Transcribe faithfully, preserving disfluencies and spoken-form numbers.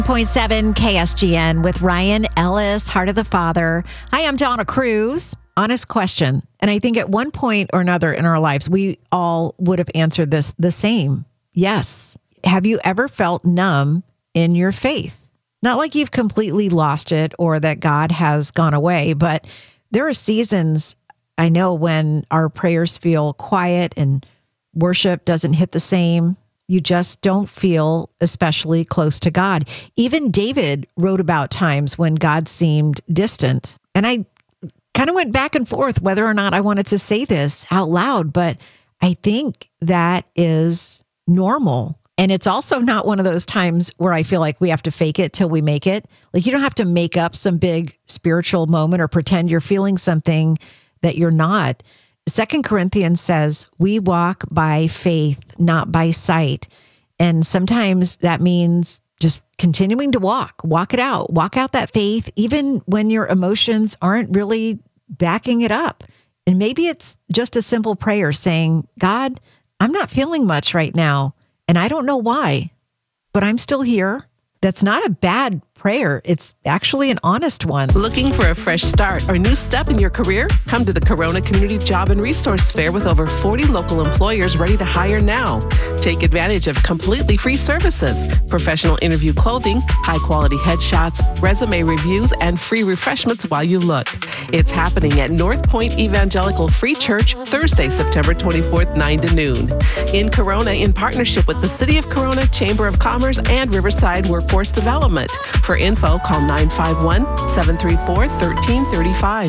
point seven K S G N with Ryan Ellis, Heart of the Father. Hi, I'm Donna Cruz. Honest question. And I think at one point or another in our lives, we all would have answered this the same. Yes. Have you ever felt numb in your faith? Not like you've completely lost it or that God has gone away, but there are seasons, I know, when our prayers feel quiet and worship doesn't hit the same. You just don't feel especially close to God. Even David wrote about times when God seemed distant. And I kind of went back and forth whether or not I wanted to say this out loud, but I think that is normal. And it's also not one of those times where I feel like we have to fake it till we make it. Like, you don't have to make up some big spiritual moment or pretend you're feeling something that you're not. Second Corinthians says, we walk by faith, not by sight. And sometimes that means just continuing to walk, walk it out, walk out that faith, even when your emotions aren't really backing it up. And maybe it's just a simple prayer saying, God, I'm not feeling much right now, and I don't know why, but I'm still here. That's not a bad prayer. It's actually an honest one. Looking for a fresh start or new step in your career? Come to the Corona Community Job and Resource Fair with over forty local employers ready to hire now. Take advantage of completely free services, professional interview clothing, high-quality headshots, resume reviews, and free refreshments while you look. It's happening at North Point Evangelical Free Church, Thursday, September twenty-fourth, nine to noon. In Corona, in partnership with the City of Corona, Chamber of Commerce, and Riverside Workforce Development. For info, call nine five one, seven three four, one three three five.